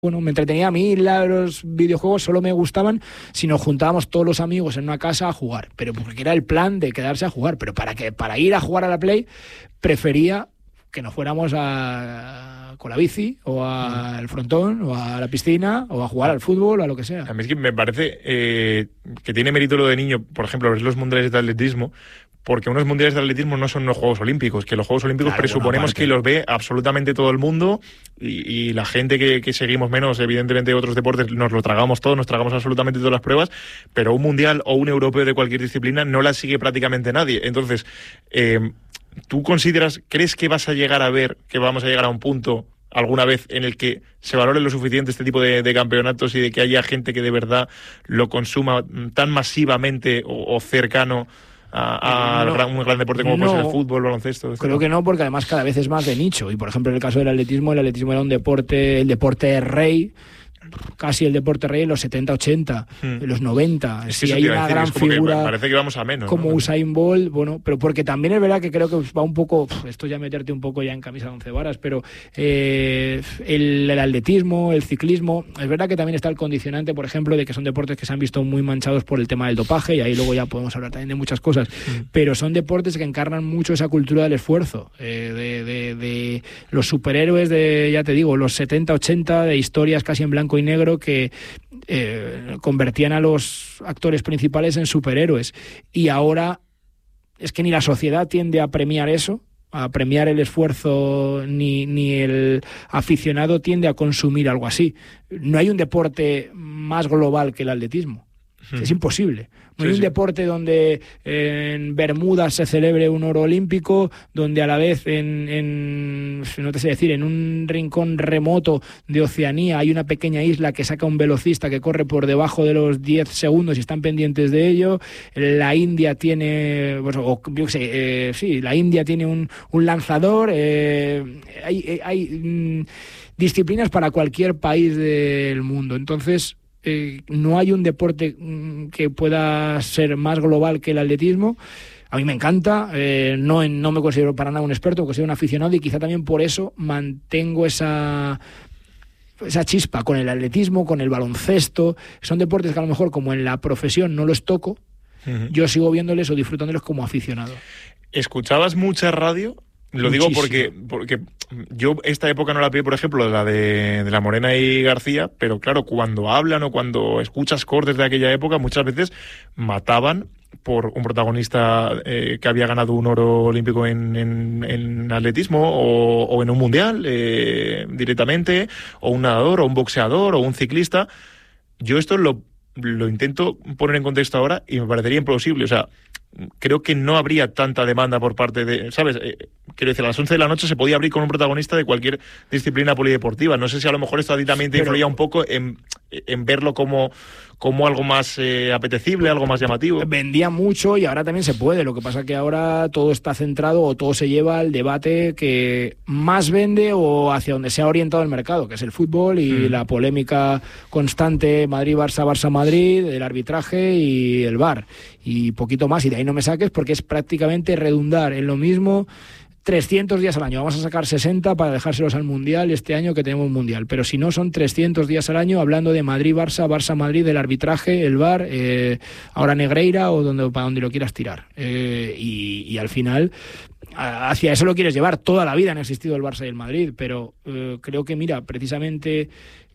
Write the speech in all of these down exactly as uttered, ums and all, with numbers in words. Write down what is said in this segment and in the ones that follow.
bueno, me entretenía a mí, los videojuegos solo me gustaban si nos juntábamos todos los amigos en una casa a jugar, pero porque era el plan de quedarse a jugar, pero para que para ir a jugar a la Play prefería que nos fuéramos a, con la bici o al frontón o a la piscina o a jugar al fútbol o a lo que sea. A mí es que me parece eh, que tiene mérito lo de niño, por ejemplo, ver los mundiales de atletismo, porque unos mundiales de atletismo no son los Juegos Olímpicos, que los Juegos Olímpicos claro, presuponemos bueno, que los ve absolutamente todo el mundo y, y la gente que, que seguimos menos, evidentemente otros deportes, nos lo tragamos todo, nos tragamos absolutamente todas las pruebas, pero un mundial o un europeo de cualquier disciplina no la sigue prácticamente nadie. Entonces, eh, ¿tú consideras, crees que vas a llegar a ver, que vamos a llegar a un punto alguna vez en el que se valore lo suficiente este tipo de, de campeonatos y de que haya gente que de verdad lo consuma tan masivamente o, o cercano a, a no, gran, un gran deporte como no, puede ser el fútbol, el baloncesto, etcétera? Creo que no, porque además cada vez es más de nicho. Y por ejemplo, en el caso del atletismo, el atletismo era un deporte, el deporte rey, casi el deporte rey en los setenta, ochenta, hmm. en los noventa. Es si que hay una decir, gran es como figura que parece que vamos a menos, como ¿no? Usain Bolt, bueno, pero porque también es verdad que creo que va un poco, esto ya meterte un poco ya en camisa de once varas, pero eh, el, el atletismo, el ciclismo, es verdad que también está el condicionante, por ejemplo, de que son deportes que se han visto muy manchados por el tema del dopaje, y ahí luego ya podemos hablar también de muchas cosas, hmm. pero son deportes que encarnan mucho esa cultura del esfuerzo, eh, de, de, de los superhéroes de, ya te digo, los setenta, ochenta, de historias casi en blanco y negro que Eh, convertían a los actores principales en superhéroes, y ahora es que ni la sociedad tiende a premiar eso, a premiar el esfuerzo, ni, ni el aficionado tiende a consumir algo así. No hay un deporte más global que el atletismo, hmm. es imposible. No hay sí, un sí. deporte donde en Bermudas se celebre un oro olímpico, donde a la vez en, en no te sé decir, en un rincón remoto de Oceanía hay una pequeña isla que saca un velocista que corre por debajo de los diez segundos y están pendientes de ello. La India tiene, pues, o, yo qué sé, eh, sí, la India tiene un, un lanzador. Eh, hay hay mm, disciplinas para cualquier país del mundo. Entonces, Eh, no hay un deporte mm, que pueda ser más global que el atletismo. A mí me encanta, eh, no, no me considero para nada un experto, me considero un aficionado, y quizá también por eso mantengo esa, esa chispa con el atletismo, con el baloncesto. Son deportes que a lo mejor, como en la profesión no los toco, uh-huh. yo sigo viéndoles o disfrutándoles como aficionado. ¿Escuchabas mucha radio? Lo Muchísimo. digo porque porque yo esta época no la pillé, por ejemplo, la de, de la Morena y García, pero claro, cuando hablan o cuando escuchas cortes de aquella época, muchas veces mataban por un protagonista eh, que había ganado un oro olímpico en, en, en atletismo o, o en un mundial eh, directamente, o un nadador, o un boxeador, o un ciclista. Yo esto lo, lo intento poner en contexto ahora y me parecería implausible, o sea, creo que no habría tanta demanda por parte de, ¿sabes? Eh, quiero decir, a las once de la noche se podía abrir con un protagonista de cualquier disciplina polideportiva. No sé si a lo mejor esto a ti también te Pero... influía un poco en, en verlo como, como algo más eh, apetecible, algo más llamativo. Vendía mucho y ahora también se puede. Lo que pasa es que ahora todo está centrado o todo se lleva al debate que más vende o hacia donde se ha orientado el mercado, que es el fútbol y mm. la polémica constante Madrid-Barça, Barça-Madrid, el arbitraje y el V A R. Y poquito más, y de ahí no me saques, porque es prácticamente redundar en lo mismo trescientos días al año. Vamos a sacar sesenta para dejárselos al Mundial este año que tenemos Mundial, pero si no son trescientos días al año hablando de Madrid-Barça, Barça-Madrid, del arbitraje, el V A R, eh, ahora Negreira o donde, para donde lo quieras tirar. Eh, y, y al final hacia eso lo quieres llevar. Toda la vida han existido el Barça y el Madrid, pero eh, creo que, mira, precisamente...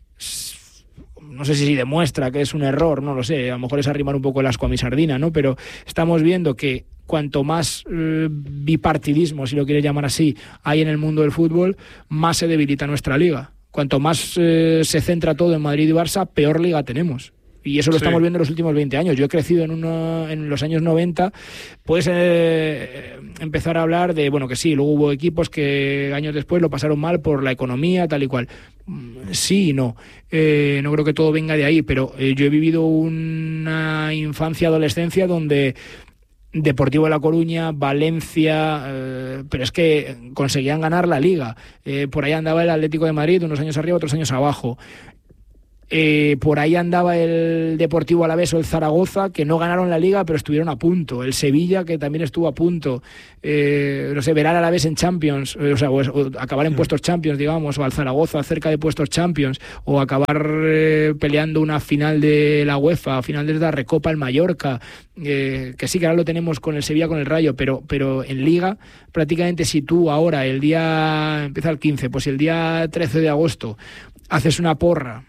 no sé si demuestra que es un error, no lo sé, a lo mejor es arrimar un poco el asco a mi sardina, ¿no? Pero estamos viendo que cuanto más eh, bipartidismo, si lo quieres llamar así, hay en el mundo del fútbol, más se debilita nuestra liga. Cuanto más eh, se centra todo en Madrid y Barça, peor liga tenemos. Y eso lo sí. estamos viendo en los últimos veinte años. Yo he crecido en una, en los años noventa. Puedes eh, empezar a hablar de, bueno, que sí, luego hubo equipos que años después lo pasaron mal por la economía, tal y cual. Sí y no. Eh, no creo que todo venga de ahí, pero eh, yo he vivido una infancia, adolescencia donde Deportivo de La Coruña, Valencia, eh, pero es que conseguían ganar la Liga. Eh, por ahí andaba el Atlético de Madrid, unos años arriba, otros años abajo. Eh, por ahí andaba el Deportivo Alavés o el Zaragoza, que no ganaron la Liga, pero estuvieron a punto. El Sevilla, que también estuvo a punto. Eh, no sé, ver al Alavés en Champions, eh, o sea, o, o acabar en puestos Champions, digamos, o al Zaragoza cerca de puestos Champions, o acabar eh, peleando una final de la UEFA, final de la Recopa el Mallorca, eh, que sí que ahora lo tenemos con el Sevilla, con el Rayo, pero, pero en Liga, prácticamente si tú ahora, el día, empieza el quince, pues si el día trece de agosto haces una porra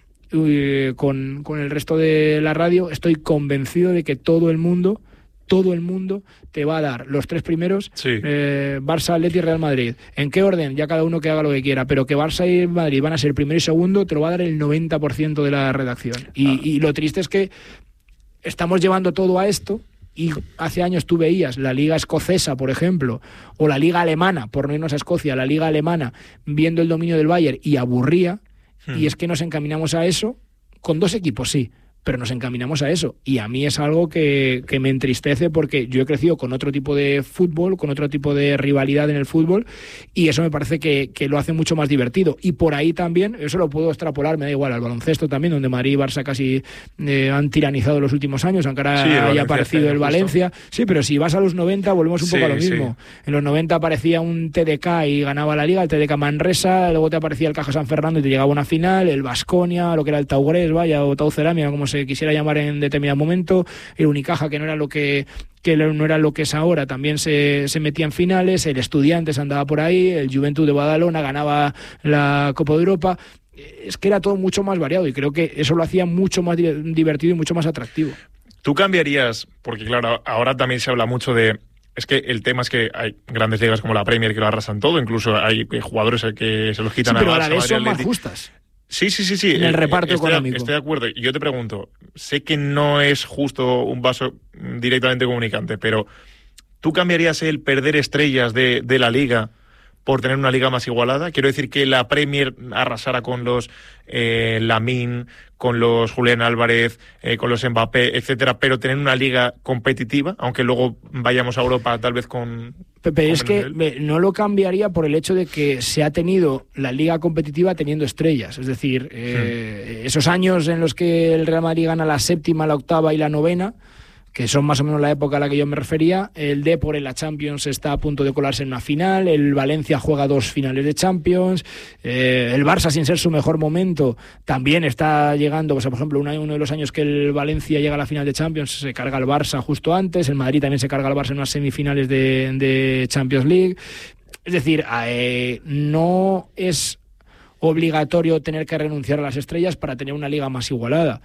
Con, con el resto de la radio, estoy convencido de que todo el mundo todo el mundo te va a dar los tres primeros, sí. eh, Barça, Atleti y Real Madrid. ¿En qué orden? Ya cada uno que haga lo que quiera, pero que Barça y Madrid van a ser primero y segundo, te lo va a dar el noventa por ciento de la redacción. Y, ah. y lo triste es que estamos llevando todo a esto. Y hace años tú veías la liga escocesa, por ejemplo, o la liga alemana, por no irnos a Escocia, la liga alemana, viendo el dominio del Bayern y aburría. Y es que nos encaminamos a eso, con dos equipos sí, pero nos encaminamos a eso. Y a mí es algo que, que me entristece porque yo he crecido con otro tipo de fútbol, con otro tipo de rivalidad en el fútbol, y eso me parece que, que lo hace mucho más divertido. Y por ahí también, eso lo puedo extrapolar, me da igual, al baloncesto también, donde Madrid y Barça casi eh, han tiranizado los últimos años, aunque ahora sí, haya aparecido el Valencia. Justo. Sí, pero si vas a los noventa, volvemos un sí, poco a lo mismo. Sí. En los noventa aparecía un T D K y ganaba la Liga, el T D K Manresa, luego te aparecía el Caja San Fernando y te llegaba una final, el Baskonia, lo que era el Taugres, vaya, o Tau Cerámica, como se quisiera llamar en determinado momento, el Unicaja, que no era lo que que no era lo que es ahora, también se, se metía en finales, el Estudiantes andaba por ahí, el Juventud de Badalona ganaba la Copa de Europa. Es que era todo mucho más variado y creo que eso lo hacía mucho más divertido y mucho más atractivo. ¿Tú cambiarías? Porque claro, ahora también se habla mucho de... Es que el tema es que hay grandes ligas como la Premier que lo arrasan todo, incluso hay jugadores que se los quitan sí, pero a Barça, a la vez son más justas. Sí, sí, sí, sí. En el reparto estoy, económico. Estoy de acuerdo. Y yo te pregunto, sé que no es justo un vaso directamente comunicante, pero ¿tú cambiarías el perder estrellas de, de la liga por tener una liga más igualada? Quiero decir que la Premier arrasara con los eh, Lamine, con los Julián Álvarez, eh, con los Mbappé, etcétera, pero tener una liga competitiva, aunque luego vayamos a Europa tal vez con... Pepe, es que nivel. No lo cambiaría por el hecho de que se ha tenido la liga competitiva teniendo estrellas. Es decir, eh, hmm. esos años en los que el Real Madrid gana la séptima, la octava y la novena, que son más o menos la época a la que yo me refería, el Depor en la Champions está a punto de colarse en una final, el Valencia juega dos finales de Champions, eh, el Barça, sin ser su mejor momento, también está llegando, pues, por ejemplo, uno, uno de los años que el Valencia llega a la final de Champions, se carga el Barça justo antes, el Madrid también se carga el Barça en unas semifinales de, de Champions League. Es decir, eh, no es obligatorio tener que renunciar a las estrellas para tener una liga más igualada.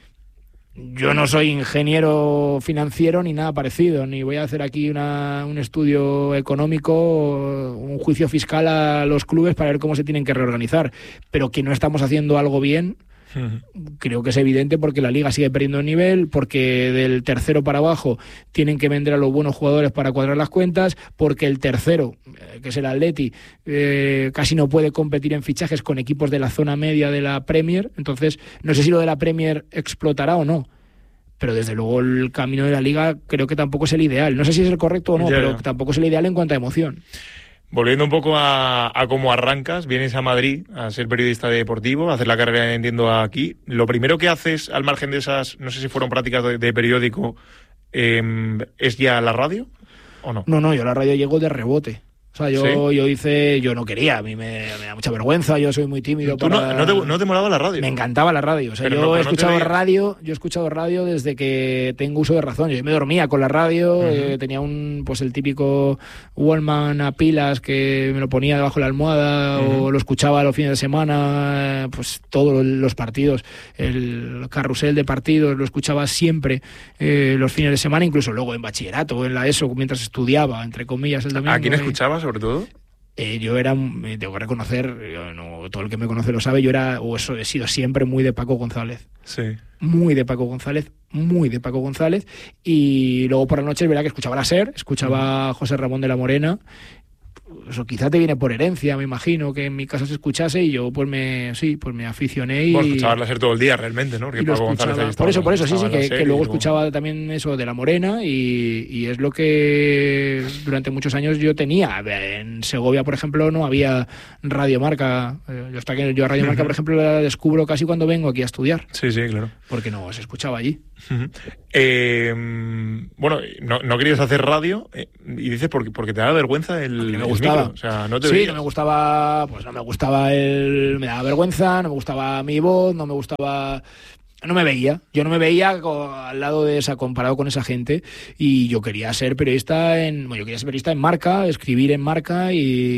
Yo no soy ingeniero financiero ni nada parecido, ni voy a hacer aquí una, un estudio económico, un juicio fiscal a los clubes para ver cómo se tienen que reorganizar, pero que no estamos haciendo algo bien, uh-huh. creo que es evidente, porque la liga sigue perdiendo nivel, porque del tercero para abajo tienen que vender a los buenos jugadores para cuadrar las cuentas, porque el tercero, que es el Atleti, eh, casi no puede competir en fichajes con equipos de la zona media de la Premier. Entonces no sé si lo de la Premier explotará o no, pero desde luego el camino de la liga creo que tampoco es el ideal. No sé si es el correcto o no, yeah, pero yeah. tampoco es el ideal en cuanto a emoción. Volviendo un poco a, a cómo arrancas, vienes a Madrid a ser periodista deportivo, a hacer la carrera, entiendo, aquí. Lo primero que haces, al margen de esas, no sé si fueron prácticas de, de periódico, eh, ¿es ya la radio o no? No, no, yo a la radio llego de rebote. O sea, yo, ¿Sí? yo hice, yo no quería, a mí me, me da mucha vergüenza, yo soy muy tímido. ¿Tú para... no, no, te, no te molaba la radio? Me encantaba la radio, o sea, pero yo no, he escuchado no radio, yo he escuchado radio desde que tengo uso de razón. Yo me dormía con la radio, uh-huh. eh, tenía un, pues el típico Walkman a pilas que me lo ponía debajo de la almohada, uh-huh. o lo escuchaba los fines de semana, pues todos los partidos, el carrusel de partidos lo escuchaba siempre eh, los fines de semana, incluso luego en bachillerato, en la ESO, mientras estudiaba, entre comillas, el domingo. ¿A quién escuchabas? Sobre todo, eh, yo era, eh, tengo que reconocer, yo no, todo el que me conoce lo sabe, yo era, o eso he sido siempre muy de Paco González. Sí. Muy de Paco González, muy de Paco González. Y luego por la noche es verdad que escuchaba la SER, escuchaba a José Ramón de la Morena, eso quizá te viene por herencia, me imagino, que en mi casa se escuchase y yo pues me sí, pues me aficioné y... Bueno, escuchabas la SER todo el día realmente, ¿no? Y lo escuchaba. Por eso, por eso, sí, sí, que, que luego escuchaba también eso de La Morena y, y es lo que durante muchos años yo tenía. En Segovia, por ejemplo, no había Radio Marca. Yo hasta que yo a Radio Marca, uh-huh. por ejemplo, la descubro casi cuando vengo aquí a estudiar. Sí, sí, claro. Porque no se escuchaba allí. Uh-huh. Eh, bueno, no, no querías hacer radio eh, y dices porque, porque te daba vergüenza el, me el gustaba. micro. O sea, no te sí, veías. no me gustaba, pues no me gustaba el, me daba vergüenza, no me gustaba mi voz, no me gustaba, no me veía, yo no me veía al lado de esa, comparado con esa gente, y yo quería ser periodista en, bueno, yo quería ser periodista en Marca, escribir en Marca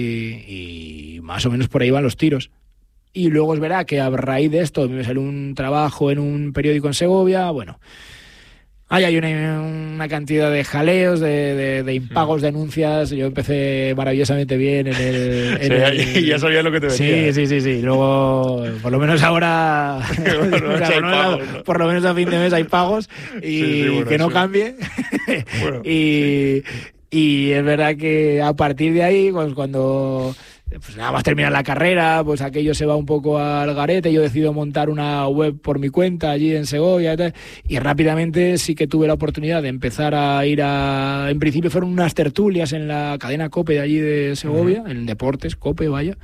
y, y más o menos por ahí van los tiros. Y luego es verdad que a raíz de esto me salió un trabajo en un periódico en Segovia, bueno, ahí hay una, una cantidad de jaleos, de, de, de impagos, denuncias. Yo empecé maravillosamente bien en el... En sí, el ya sabías lo que te venía. Sí, sí, sí, sí. Luego, por lo menos ahora... bueno, o sea, por, lo pagos, a, ¿no? por lo menos a fin de mes hay pagos y sí, sí, bueno, que no sí. cambie. bueno, y, sí. y es verdad que a partir de ahí, pues cuando... pues nada más terminar la carrera, pues aquello se va un poco al garete, yo decido montar una web por mi cuenta allí en Segovia y tal, y rápidamente sí que tuve la oportunidad de empezar a ir a... En principio fueron unas tertulias en la cadena COPE de allí de Segovia, uh-huh. en Deportes, COPE, vaya.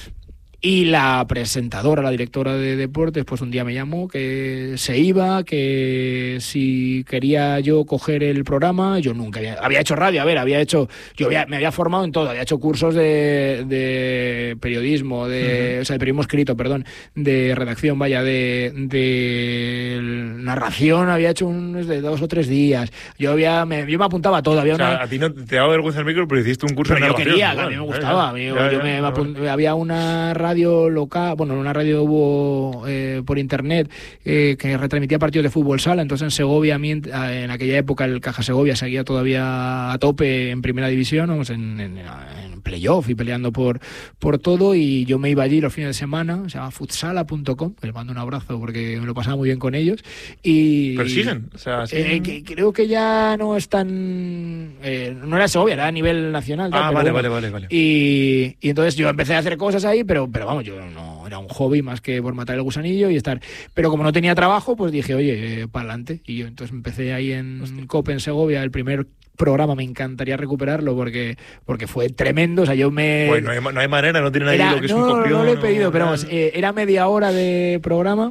Y la presentadora, la directora de deportes, pues un día me llamó que se iba, que si quería yo coger el programa. Yo nunca había, había hecho radio, a ver, había hecho, yo había, me había formado en todo, había hecho cursos de, de periodismo, de, uh-huh. o sea, de periodismo escrito, perdón, de redacción, vaya, de, de narración, había hecho unos de dos o tres días. Yo había, me, yo me apuntaba a todo. Había o sea, una... a ti no te daba vergüenza el micro, pero hiciste un curso pero de yo quería, igual, a mí me gustaba. Ya, ya, a mí, ya, yo ya, me, ya, me apun... había una radio local, bueno, una radio hubo eh, por internet eh, que retransmitía partidos de fútbol sala. Entonces en Segovia, en aquella época el Caja Segovia seguía todavía a tope en primera división, vamos, en, en, en playoff y peleando por, por todo, y yo me iba allí los fines de semana, se llama futsala punto com, les mando un abrazo porque me lo pasaba muy bien con ellos. Y, pero siguen, o sea, siguen... Eh, que, creo que ya no están, eh, no era Segovia, era a nivel nacional. Ah, tal, vale, bueno. vale, vale, vale. Y, y entonces yo empecé a hacer cosas ahí, pero, pero vamos, yo no, era un hobby más que por matar el gusanillo y estar. Pero como no tenía trabajo, pues dije, oye, eh, para adelante. Y yo entonces empecé ahí en Hostia. COPE en Segovia, el primer programa, me encantaría recuperarlo porque porque fue tremendo. O sea, yo me... Pues no hay, no hay manera, no tiene nadie era, lo que no, es un copión. No lo he pedido, no, pero vamos, eh, era media hora de programa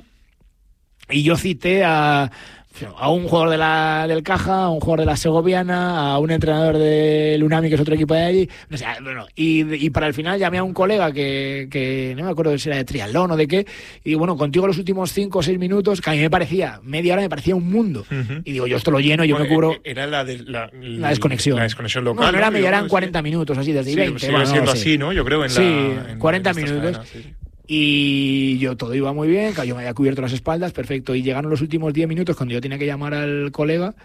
y yo cité a... a un jugador de la, del Caja, a un jugador de la Segoviana, a un entrenador del Unami, que es otro equipo de allí, no sé, bueno, y, y para el final llamé a un colega que, que no me acuerdo si era de triatlón o de qué, y bueno, contigo los últimos cinco o seis minutos, que a mí me parecía, media hora me parecía un mundo, uh-huh. y digo, yo esto lo lleno, yo bueno, me cubro... Era la, de, la, la desconexión. La desconexión local. No, no era media, eran sí. cuarenta minutos, así, desde sí, veinte. Sigue bueno, siendo no, así, sí. ¿no? Yo creo en la... Sí, en, cuarenta en minutos. Cadenas, sí. Y yo todo iba muy bien, yo me había cubierto las espaldas, perfecto. Y llegaron los últimos diez minutos cuando yo tenía que llamar al colega.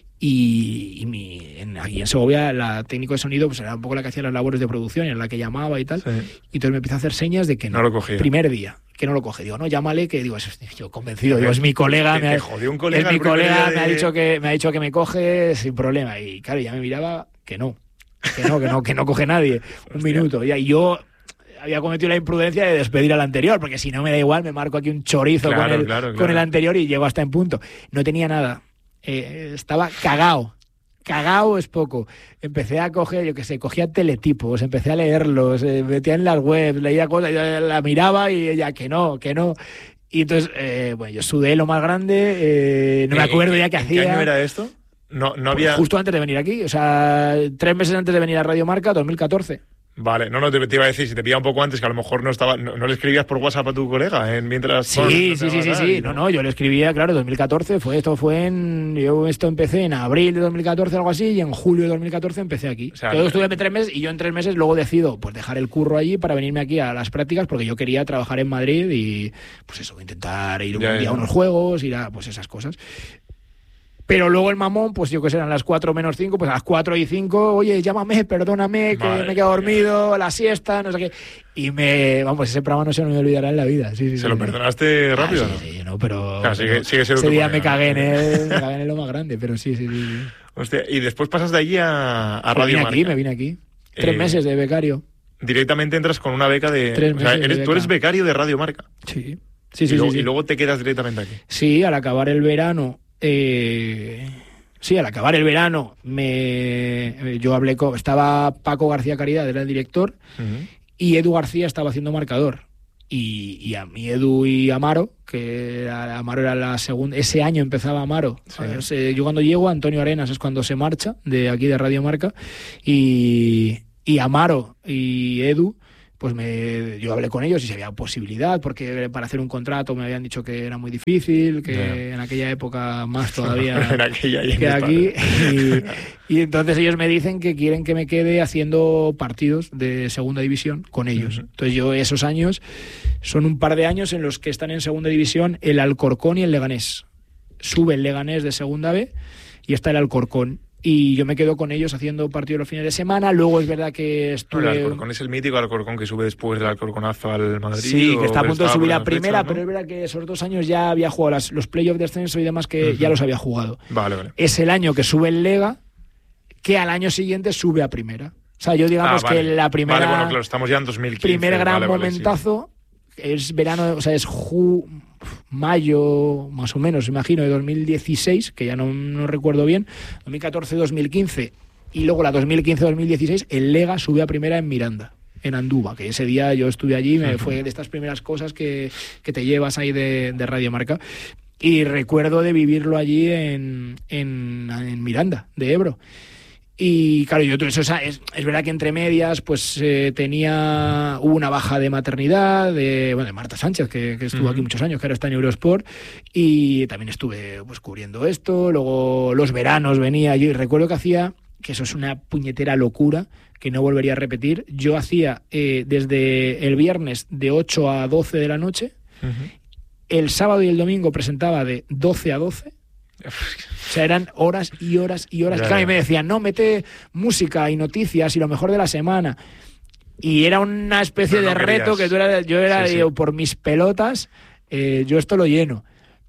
Y, y mi, en, aquí en Segovia la técnico de sonido pues era un poco la que hacía las labores de producción, en la que llamaba y tal. Sí. Y entonces me empezó a hacer señas de que no, no lo cogía. Primer día, que no lo coge. Digo, no, llámale, que digo, es, yo convencido, digo, es mi colega, me ha, un colega, es mi colega, de... me ha dicho que me ha dicho que me coge sin problema. Y claro, ya me miraba que no, que no, que no, que no coge nadie. Un minuto. Y yo había cometido la imprudencia de despedir al anterior, porque si no me da igual, me marco aquí un chorizo claro, con, el, claro, claro. con el anterior y llego hasta en punto. No tenía nada. Eh, estaba cagao. Cagao es poco. Empecé a coger, yo qué sé, cogía teletipos, empecé a leerlos, eh, metía en las webs, leía cosas, yo la miraba y ella que no, que no. Y entonces, eh, bueno, yo sudé lo más grande, eh, no me acuerdo ya qué hacía. ¿Qué año era esto? No, no había... Pues justo antes de venir aquí, o sea, tres meses antes de venir a Radio Marca, dos mil catorce. Vale, no, no, te, te iba a decir, si te pillaba un poco antes, que a lo mejor no estaba, no, no le escribías por WhatsApp a tu colega, ¿eh? Mientras... Sí, sí, sí, sí, sí, sí, no, no, yo le escribía, claro, dos mil catorce, fue esto fue en, yo esto empecé en abril de dos mil catorce, algo así, y en julio de dos mil catorce empecé aquí. O sea, yo estuve tres meses, y yo en tres meses luego decido, pues, dejar el curro allí para venirme aquí a las prácticas, porque yo quería trabajar en Madrid y, pues eso, intentar ir ya, un día ya. a unos juegos, ir a, pues, esas cosas. Pero luego el mamón, pues yo que sé, eran las cuatro menos cinco, pues a las cuatro y cinco, oye, llámame, perdóname, que Madre me he quedado dormido, la siesta, no sé qué. Y me, vamos, ese programa no se me olvidará en la vida. Sí, sí, ¿Se sí, lo sí. perdonaste rápido? Ah, sí, sí, no, pero... Claro, sigue, sigue siendo ese día colega, me cagué, ¿no? en él, me cagué en él lo más grande, pero sí, sí, sí. sí. Hostia, y después pasas de allí a, a me Radio vine Marca. aquí, me vine aquí. Tres eh, meses de becario. Directamente entras con una beca de... Tres o sea, meses de eres, beca. Tú eres becario de Radio Marca. Sí. Sí, y, sí, luego, sí, sí. y luego te quedas directamente aquí. Sí, al acabar el verano... Eh... Sí, al acabar el verano me yo hablé con... Estaba Paco García Caridad, era el director, Uh-huh. y Edu García estaba haciendo marcador. Y, y a mí Edu y Amaro, que era, Amaro era la segunda... Ese año empezaba Amaro. Sí. O sea, yo cuando llego, Antonio Arenas es cuando se marcha de aquí de Radio Marca. Y, y Amaro y Edu... pues me, yo hablé con ellos y si había posibilidad, porque para hacer un contrato me habían dicho que era muy difícil, que Yeah. en aquella época más todavía en aquella y en que esta. aquí. Y, y entonces ellos me dicen que quieren que me quede haciendo partidos de segunda división con ellos. Uh-huh. Entonces yo esos años, son un par de años en los que están en segunda división el Alcorcón y el Leganés. Sube el Leganés de segunda B y está el Alcorcón. Y yo me quedo con ellos haciendo partidos los fines de semana. Luego es verdad que estuve... No, el Alcorcón es el mítico Alcorcón que sube después del Alcorconazo al Madrid. Sí, que está a punto de subir a primera, fecha, ¿no? pero es verdad que esos dos años ya había jugado las, los playoffs de ascenso y demás, que Uh-huh. ya los había jugado. Vale, vale. Es el año que sube el Lega, que al año siguiente sube a primera. O sea, yo digamos Ah, vale. que la primera... Vale, bueno, claro, estamos ya en dos mil quince. primer gran vale, vale, momentazo es verano, o sea, es ju, mayo, más o menos, imagino, de dos mil dieciséis, que ya no, no recuerdo bien, dos mil catorce dos mil quince, y luego la dos mil quince dos mil dieciséis, el Lega sube a primera en Miranda, en Andúba, que ese día yo estuve allí, me, fue de estas primeras cosas que, que te llevas ahí de, de Radio Marca. Y recuerdo de vivirlo allí en, en, en Miranda, de Ebro. Y claro, yo eso es, es, es verdad que entre medias pues eh, tenía hubo una baja de maternidad de, bueno, de Marta Sánchez, que, que estuvo uh-huh. aquí muchos años, que ahora está en Eurosport, y también estuve pues cubriendo esto. Luego los veranos venía yo y recuerdo que hacía, que eso es una puñetera locura que no volvería a repetir, yo hacía eh, desde el viernes de ocho a doce de la noche, uh-huh. el sábado y el domingo presentaba de doce a doce. O sea, eran horas y horas y horas. Ya, claro, y me decían, no, mete música y noticias y lo mejor de la semana. Y era una especie no de reto que tú eras, yo era, sí, digo, sí. por mis pelotas, eh, yo esto lo lleno.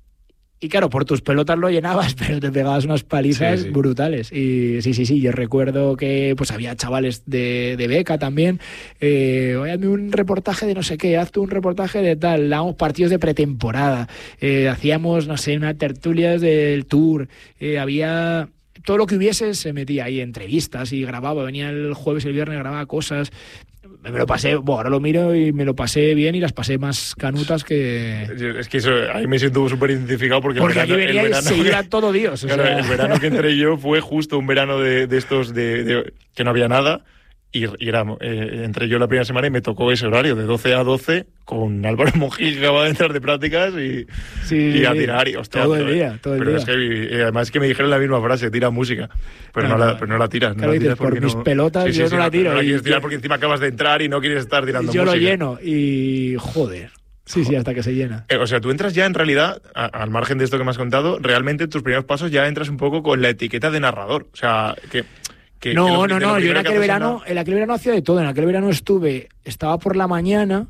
Y claro, por tus pelotas lo llenabas, pero te pegabas unas palizas sí, sí. brutales. Y sí, sí, sí, yo recuerdo que pues había chavales de, de beca también. Eh, oye, hazme un reportaje de no sé qué, hazte un reportaje de tal. Dábamos partidos de pretemporada. Eh, hacíamos, no sé, unas tertulias del Tour. Eh, había... Todo lo que hubiese se metía ahí, entrevistas y grababa. Venía el jueves y el viernes, grababa cosas. Me lo pasé, bueno, ahora lo miro y me lo pasé bien y las pasé más canutas que... Es que eso, ahí me siento súper identificado porque... Porque el verano, aquí venía el verano, y se iba todo Dios. O claro, sea... el verano que entré yo fue justo un verano de, de estos de, de que no había nada y, y era, eh, entré yo la primera semana y me tocó ese horario de doce a doce con Álvaro Monjil que acababa de entrar de prácticas y, sí, y a tirar. Y, hostia, todo el día, todo el pero día. Es que, y además es que me dijeron la misma frase, tira música, pero, no, no, la, pero no la tiras. Claro, no la dices, tiras por mis no, pelotas sí, sí, yo sí, no la tiro. No la quieres y, tirar porque encima acabas de entrar y no quieres estar tirando yo música. Yo lo lleno y joder. Sí, sí, hasta que se llena. Eh, o sea, tú entras ya en realidad, a, al margen de esto que me has contado, realmente en tus primeros pasos ya entras un poco con la etiqueta de narrador. O sea, que... Que, no, que lo, no, no, yo en aquel verano, una... en aquel verano hacía de todo. En aquel verano estuve, estaba por la mañana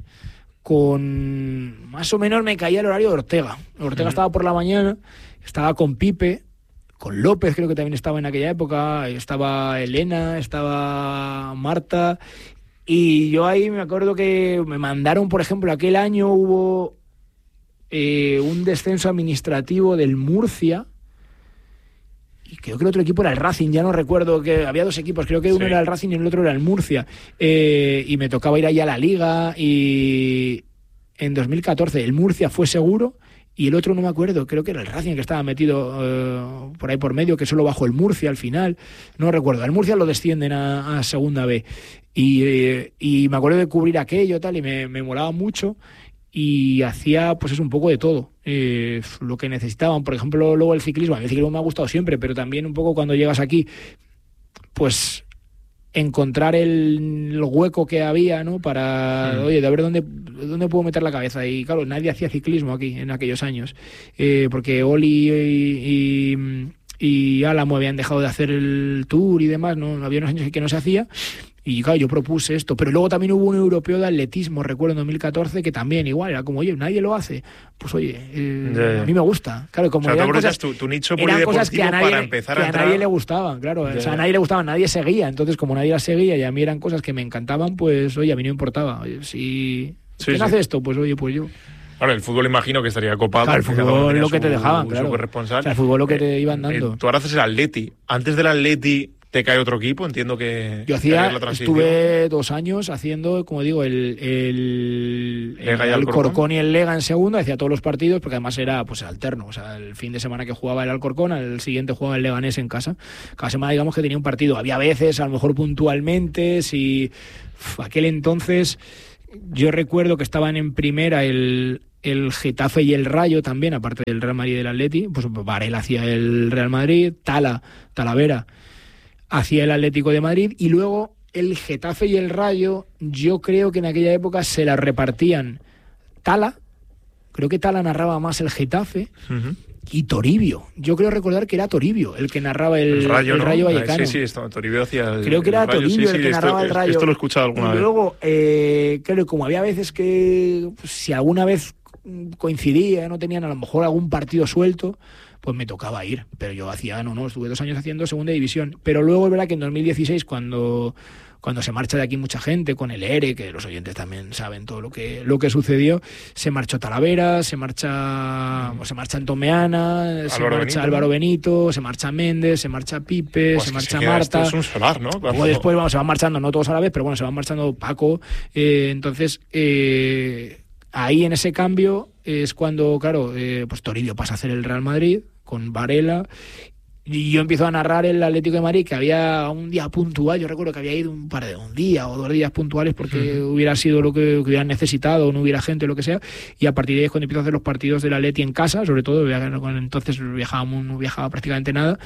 con, más o menos me caía el horario de Ortega. Ortega uh-huh. estaba por la mañana, estaba con Pipe, con López creo que también estaba en aquella época, estaba Elena, estaba Marta, y yo ahí me acuerdo que me mandaron, por ejemplo, aquel año hubo eh, un descenso administrativo del Murcia. Y creo que el otro equipo era el Racing, ya no recuerdo, que había dos equipos, creo que uno sí. era el Racing y el otro era el Murcia, eh, y me tocaba ir ahí a la Liga, y en dos mil catorce el Murcia fue seguro, y el otro no me acuerdo, creo que era el Racing que estaba metido eh, por ahí por medio, que solo bajó el Murcia al final, no recuerdo, el Murcia lo descienden a, a segunda B, y, eh, y me acuerdo de cubrir aquello tal, y me, me molaba mucho, y hacía pues es un poco de todo, eh, lo que necesitaban, por ejemplo luego el ciclismo, a mí el ciclismo me ha gustado siempre, pero también un poco cuando llegas aquí pues encontrar el, el hueco que había, ¿no? Para, mm. oye, de ver dónde, dónde puedo meter la cabeza, y claro, nadie hacía ciclismo aquí en aquellos años, eh, porque Oli y, y, y Álamo habían dejado de hacer el Tour y demás, no había unos años que no se hacía. Y claro, yo propuse esto, pero luego también hubo un europeo de atletismo, recuerdo en dos mil catorce, que también igual, era como, oye, nadie lo hace, pues oye, eh, yeah, yeah. a mí me gusta. Claro, como o sea, eran cosas, tu, tu nicho eran cosas que a nadie, para empezar que a, a entrar... nadie le gustaban, claro, yeah. o sea, a nadie le gustaban, nadie seguía, entonces como nadie las seguía y a mí eran cosas que me encantaban, pues oye, a mí no me importaba. Oye, si sí, ¿quién sí. hace esto? Pues oye, pues yo. Claro, el fútbol imagino que estaría copado. Claro, el fútbol lo que te dejaban, claro. Corresponsal. O sea, el fútbol lo que te eh, iban dando. Eh, tú ahora haces el Atleti. Antes del Atleti te cae otro equipo, entiendo que... Yo hacía, estuve dos años haciendo, como digo, el, el, el, el Alcorcón y el Lega en segundo, hacía todos los partidos, porque además era pues alterno. O sea, el fin de semana que jugaba el Alcorcón, al siguiente jugaba el Leganés en casa. Cada semana, digamos, que tenía un partido. Había veces, a lo mejor puntualmente, si... Uf, aquel entonces, yo recuerdo que estaban en primera el... el Getafe y el Rayo también, aparte del Real Madrid y del Atleti, pues Varela hacía el Real Madrid, Tala, Talavera hacía el Atlético de Madrid, y luego el Getafe y el Rayo, yo creo que en aquella época se la repartían Tala, creo que Tala narraba más el Getafe, uh-huh. y Toribio, yo creo recordar que era Toribio el que narraba el, el Rayo, el ¿no? Rayo Vallecano. Sí, sí, esto, Toribio hacía el Creo que era el Rayo, Toribio sí, el que sí, narraba esto, el Rayo. Esto lo he escuchado alguna y vez. Y luego, eh, claro, como había veces que, pues, si alguna vez coincidía, no tenían a lo mejor algún partido suelto, pues me tocaba ir, pero yo hacía, no, no, estuve dos años haciendo segunda división, pero luego es verdad que en dos mil dieciséis cuando, cuando se marcha de aquí mucha gente, con el E R E, que los oyentes también saben todo lo que, lo que sucedió, se marchó Talavera, se marcha, se marcha Antomeana, Álvaro se marcha Benito, Álvaro ¿no? Benito, se marcha Méndez, se marcha Pipe, pues se marcha se Marta. Esto es un solar, ¿no? Luego después vamos, se van marchando, no todos a la vez, pero bueno, se van marchando Paco, eh, entonces... Eh, ahí en ese cambio es cuando, claro, eh, pues Toribio pasa a hacer el Real Madrid con Varela y yo empiezo a narrar el Atlético de Madrid, que había un día puntual, yo recuerdo que había ido un par de un día o dos días puntuales porque uh-huh. hubiera sido lo que, que hubieran necesitado o no hubiera gente o lo que sea, y a partir de ahí es cuando empiezo a hacer los partidos del Atleti en casa, sobre todo, entonces viajábamos, no viajaba prácticamente nada,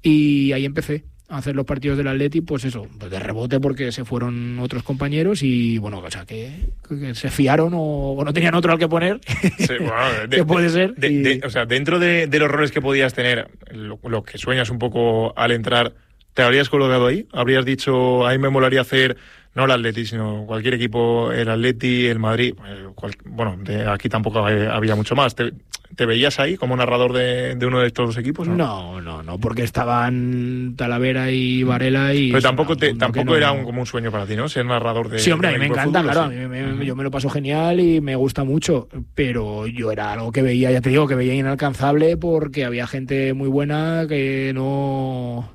y ahí empecé a hacer los partidos del Atleti, pues eso, pues de rebote porque se fueron otros compañeros y bueno, o sea, que, que se fiaron o, o no tenían otro al que poner. Sí, bueno, de, que puede ser. De, y... de, o sea, dentro de, de los roles que podías tener, lo, lo que sueñas un poco al entrar, ¿te habrías colocado ahí? ¿Habrías dicho, a mí me molaría hacer, no el Atleti, sino cualquier equipo, el Atleti, el Madrid? Cual, bueno, de aquí tampoco había mucho más. ¿Te, ¿Te veías ahí como narrador de, de uno de estos dos equipos? ¿no? no, no, no, porque estaban Talavera y Varela y... Pero tampoco, te, tampoco no... era un, como un sueño para ti, ¿no? Ser narrador de... Sí, hombre, a mí me encanta, fútbol, claro, sí. a mí me, uh-huh. yo me lo paso genial y me gusta mucho, pero yo era algo que veía, ya te digo, que veía inalcanzable porque había gente muy buena que no...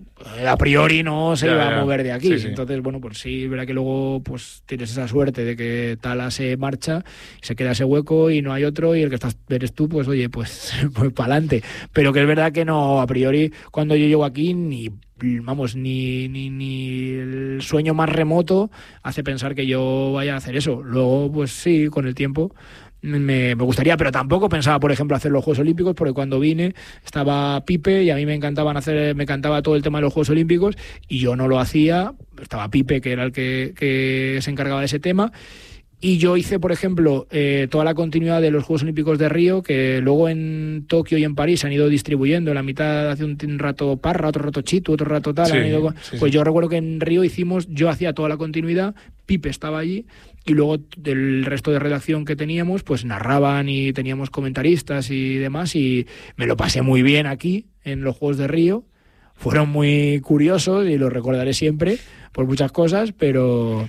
a priori no se ya, iba a mover de aquí, sí, sí. Entonces bueno, pues sí, verá que luego pues tienes esa suerte de que Tala se marcha, se queda ese hueco y no hay otro y el que estás eres tú, pues oye, pues, pues para adelante, pero que es verdad que no, a priori cuando yo llego aquí ni vamos, ni, ni, ni el sueño más remoto hace pensar que yo vaya a hacer eso. Luego pues sí, con el tiempo Me, me gustaría, pero tampoco pensaba, por ejemplo, hacer los Juegos Olímpicos, porque cuando vine estaba Pipe y a mí me encantaban hacer, me encantaba todo el tema de los Juegos Olímpicos y yo no lo hacía. Estaba Pipe, que era el que, que se encargaba de ese tema, y yo hice, por ejemplo, eh, toda la continuidad de los Juegos Olímpicos de Río, que luego en Tokio y en París se han ido distribuyendo. La mitad hace un, un rato Parra, otro rato Chitu, otro rato tal. Sí, han ido, sí, pues sí. yo recuerdo que en Río hicimos, yo hacía toda la continuidad, Pipe estaba allí, y luego del resto de redacción que teníamos, pues narraban y teníamos comentaristas y demás, y me lo pasé muy bien aquí, en los Juegos de Río. Fueron muy curiosos y los recordaré siempre por muchas cosas, pero,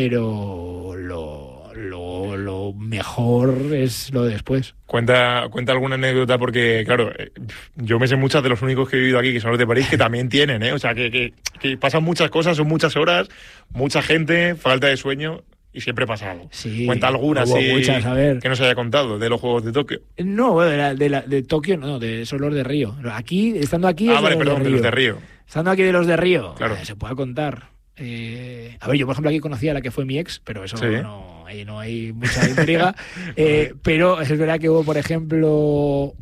pero lo, lo, lo mejor es lo de después. Cuenta, cuenta alguna anécdota, porque, claro, yo me sé muchas de los únicos que he vivido aquí, que son los de París, que también tienen, ¿eh? O sea, que, que, que pasan muchas cosas, son muchas horas, mucha gente, falta de sueño... Y siempre pasa algo. Sí, cuenta alguna hubo sí, muchas, a ver. que no se haya contado de los Juegos de Tokio. No, de, la, de, la, de Tokio no, de son los de Río. Aquí, estando aquí... Ah, es vale, de perdón, de, de los de Río. Estando aquí de los de Río, claro. eh, se puede contar. Eh, a ver, yo por ejemplo aquí conocía a la que fue mi ex, pero eso sí. no, ahí no hay mucha intriga. eh, pero es verdad que hubo, por ejemplo,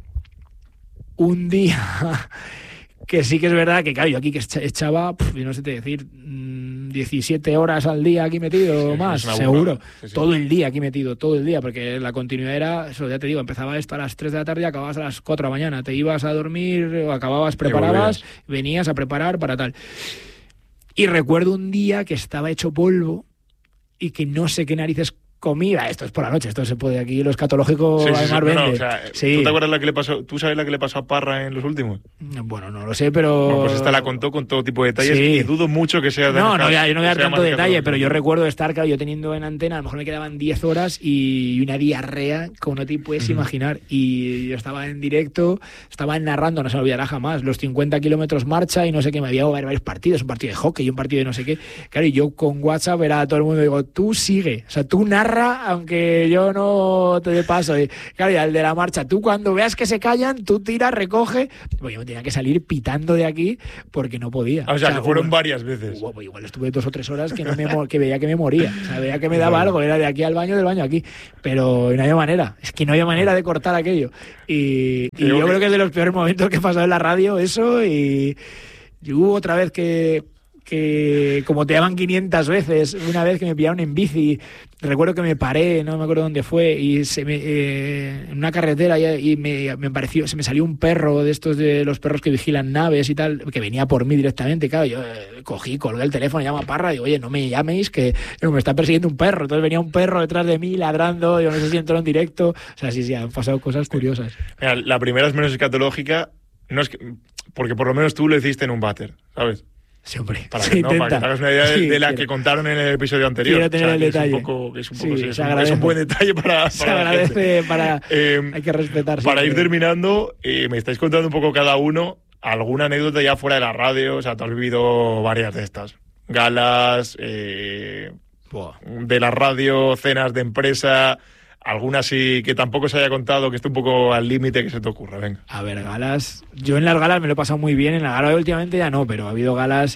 un día... que sí que es verdad que, claro, yo aquí que echaba, pf, no sé te decir, diecisiete horas al día aquí metido, sí, más, seguro. Sí, sí. Todo el día aquí metido, todo el día, porque la continuidad era, eso ya te digo, empezaba esto a las tres de la tarde y acababas a las cuatro de la mañana. Te ibas a dormir, o acababas, preparabas, venías a preparar para tal. Y recuerdo un día que estaba hecho polvo y que no sé qué narices comida. Esto es por la noche, esto se puede aquí, lo escatológico Sí, sí, además sí. vende. No, no, o sea, Sí. ¿tú te acuerdas la que le pasó? ¿Tú sabes la que le pasó a Parra en los últimos? Bueno, no lo sé, pero... Bueno, pues esta la contó con todo tipo de detalles Sí. y dudo mucho que sea... de No, esas- no, voy a- yo no voy a dar sea tanto más detalle, escatológico. pero yo recuerdo estar, claro, yo teniendo en antena, a lo mejor me quedaban diez horas y una diarrea como no te puedes Ujú. imaginar. Y yo estaba en directo, estaba narrando, no se me olvidará jamás, los cincuenta kilómetros marcha y no sé qué, me había haber varios partidos, un partido de hockey y un partido de no sé qué. Claro, y yo con WhatsApp era a todo el mundo, digo, tú sigue, o sea, tú narra, aunque yo no te dé paso. Y, claro, y al de la marcha, tú cuando veas que se callan, tú tiras, recoge. Pues yo me tenía que salir pitando de aquí porque no podía. Ah, o sea, que fueron hubo- varias veces. hubo- igual estuve dos o tres horas que, no me, mo- que veía que me moría. O sea, veía que me daba algo, era de aquí al baño, del baño aquí. Pero no había manera. Es que no había manera de cortar aquello. Y, y Creo yo que- creo que es de los peores momentos que he pasado en la radio, eso. Y, y hubo otra vez que, que, como te llaman quinientas veces, una vez que me pillaron en bici, recuerdo que me paré, no me acuerdo dónde fue, y se me, eh, en una carretera y, y me, me pareció, se me salió un perro de estos de los perros que vigilan naves y tal, que venía por mí directamente, claro, yo eh, cogí, colgué el teléfono, llamo a Parra, digo, oye, no me llaméis, que no, me está persiguiendo un perro, entonces venía un perro detrás de mí ladrando, yo no sé si entró en directo, o sea, sí, sí, han pasado cosas curiosas. Mira, la primera es menos escatológica, no es que, porque por lo menos tú lo hiciste en un váter, ¿sabes? Sí, hombre, Para se que, no, para que intenta. te hagas una idea de, Sí, de la quiero- que contaron en el episodio anterior. Quiero tener el que detalle. Es un poco, que es un, poco, Sí, sí, se es un- agradece. es un buen detalle para, Se para la gente. agradece para... Eh, Hay que respetar Para ir siempre. terminando, eh, me estáis contando un poco cada uno alguna anécdota ya fuera de la radio, o sea, tú has vivido varias de estas. Galas, eh, Buah. de la radio, cenas de empresa, alguna sí que tampoco se haya contado, que esté un poco al límite, que se te ocurra, venga. A ver, galas. Yo en las galas me lo he pasado muy bien. En la gala últimamente ya no, pero ha habido galas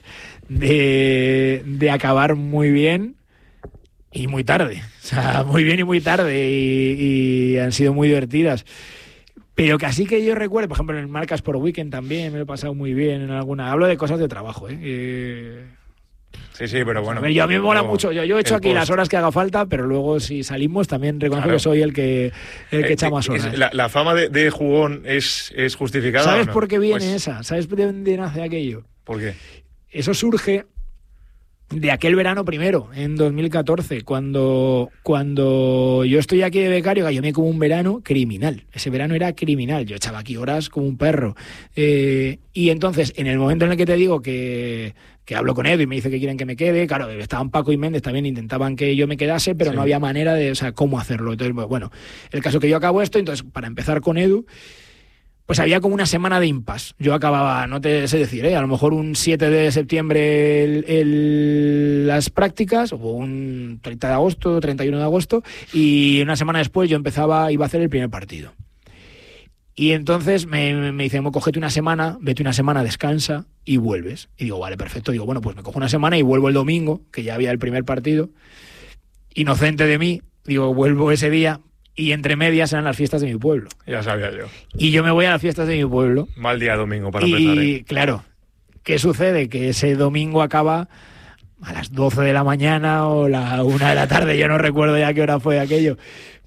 de, de acabar muy bien y muy tarde. O sea, muy bien y muy tarde. Y, y han sido muy divertidas. Pero que así que yo recuerdo, por ejemplo, en el Marcas por Weekend también me lo he pasado muy bien en alguna. Hablo de cosas de trabajo, ¿eh? eh Sí, sí, pero bueno. a ver, yo a mí me mola luego, mucho. Yo, yo he hecho el aquí post. las horas que haga falta, pero luego si salimos también reconozco Claro. que soy el que, el que Eh, echa eh, más es- horas. la, la fama de, de jugón es, es justificada. ¿Sabes o no? por qué viene Pues, esa? ¿Sabes de dónde nace aquello? ¿Por qué? Eso surge de aquel verano primero, en dos mil catorce, cuando, cuando yo estoy aquí de becario, yo me como un verano criminal. Ese verano era criminal. Yo echaba aquí horas como un perro. Eh, y entonces, en el momento en el que te digo que, que hablo con Edu y me dice que quieren que me quede, claro, estaban Paco y Méndez también, intentaban que yo me quedase, pero Sí. no había manera de, o sea, cómo hacerlo. Entonces, bueno, el caso que yo acabo esto, entonces, para empezar con Edu, pues había como una semana de impasse. Yo acababa, no te sé decir, ¿eh? A lo mejor un siete de septiembre el, el- las prácticas, o un treinta de agosto, treinta y uno de agosto, y una semana después yo empezaba, iba a hacer el primer partido. Y entonces me, me, me dicen, cógete una semana, vete una semana, descansa y vuelves. Y digo, vale, perfecto. Digo, bueno, pues me cojo una semana y vuelvo el domingo, que ya había el primer partido. Inocente de mí, digo, vuelvo ese día. Y entre medias eran las fiestas de mi pueblo. Ya sabía yo. Y yo me voy a las fiestas de mi pueblo. Mal día domingo para y empezar. ¿eh? claro, ¿qué sucede? Que ese domingo acaba a las doce de la mañana o la una de la tarde. Yo no recuerdo ya qué hora fue aquello.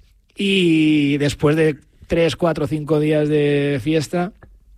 Y después de tres, cuatro, cinco días de fiesta,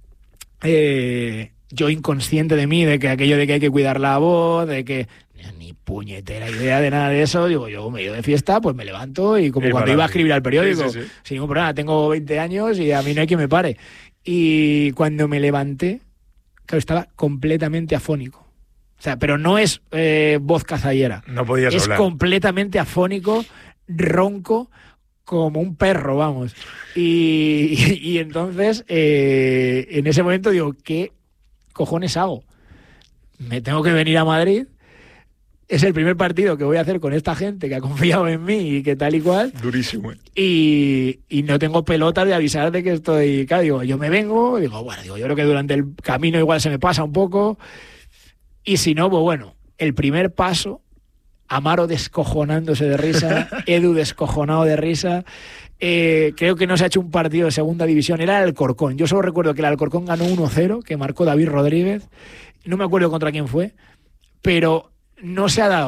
eh, yo inconsciente de mí, de que aquello de que hay que cuidar la voz, de que ni puñetera idea de nada de eso, digo, yo me he ido de fiesta, pues me levanto y como Y cuando para iba a adelante. escribir al periódico, Sí, sí, sí. sin ningún problema, tengo veinte años y a mí no hay quien me pare. Y cuando me levanté, claro, estaba completamente afónico. O sea, pero no es eh, voz cazallera, No podías es hablar. completamente afónico, ronco, como un perro, vamos. Y, y, y entonces, eh, en ese momento digo, ¿qué cojones hago? Me tengo que venir a Madrid. Es el primer partido que voy a hacer con esta gente que ha confiado en mí y que tal y cual. Durísimo. ¿eh? Y, y no tengo pelotas de avisar de que estoy... Claro, digo, yo me vengo, digo, bueno, digo, yo creo que durante el camino igual se me pasa un poco. Y si no, pues bueno, el primer paso, Amaro descojonándose de risa, Edu descojonado de risa. Eh, creo que no se ha hecho un partido de segunda división, era el Alcorcón. Yo solo recuerdo que el Alcorcón ganó uno cero, que marcó David Rodríguez. No me acuerdo contra quién fue, pero no se ha dado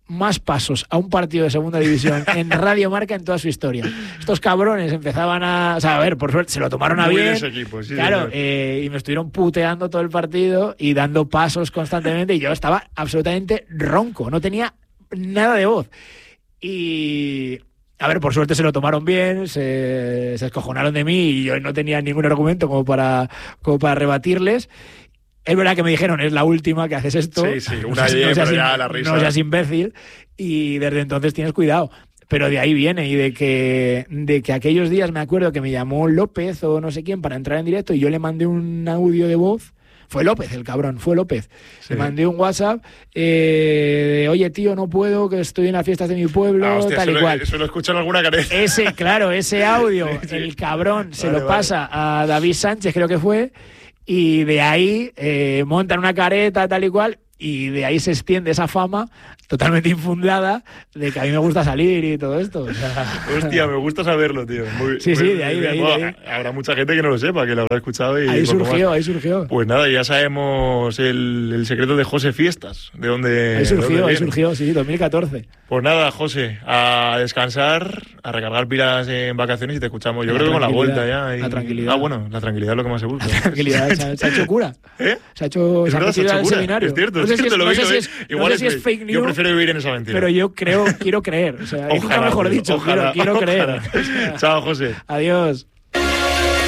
más pasos a un partido de segunda división en Radio Marca en toda su historia. Estos cabrones empezaban a... O sea, a ver, por suerte, se lo tomaron a Muy bien. de ese equipo, sí, claro, eh, y me estuvieron puteando todo el partido y dando pasos constantemente y yo estaba absolutamente ronco, no tenía nada de voz. Y... A ver, por suerte se lo tomaron bien, se, se escojonaron de mí y yo no tenía ningún argumento como para, como para rebatirles. Es verdad que me dijeron, es la última que haces esto. Sí, sí, una no, seas, no seas, ya in, la risa. No seas imbécil. Y desde entonces tienes cuidado. Pero de ahí viene y de que, de que aquellos días me acuerdo que me llamó López o no sé quién para entrar en directo y yo le mandé un audio de voz. Fue López el cabrón, fue López. Sí. Le mandé un WhatsApp eh, de, oye tío, no puedo, que estoy en las fiestas de mi pueblo, ah, hostia, tal y lo, cual. Eso lo escuchan alguna carencia. Ese, claro, ese audio, sí, sí. El cabrón se vale, lo pasa vale. a David Sánchez, creo que fue, y de ahí eh, montan una careta, tal y cual, y de ahí se extiende esa fama totalmente infundada de que a mí me gusta salir y todo esto. O sea... Hostia, me gusta saberlo, tío. Muy, sí, muy, sí, de ahí, de ahí, bueno, de ahí. Habrá mucha gente que no lo sepa, que lo habrá escuchado. Y ahí surgió, ahí surgió. Pues nada, ya sabemos el, el secreto de José Fiestas, de dónde Ahí surgió, de dónde ahí surgió, sí, dos mil catorce. Pues nada, José, a descansar, a recargar pilas en vacaciones y te escuchamos. Yo la creo que con la vuelta ya. Y... La tranquilidad. Ah, bueno, la tranquilidad es lo que más se busca. La tranquilidad, se ha, se ha hecho cura. ¿Eh? Se ha hecho, es se verdad, ha se ha hecho al cura. seminario. Es cierto, no sé es si cierto, es, lo no vi, sé lo si vi. es, Igual no sé es si es fake news. Yo prefiero vivir en esa mentira. Pero yo creo, quiero creer. O sea, ojalá, nunca mejor dicho, ojalá, quiero, quiero ojalá. creer. O sea, Chao, José. Adiós.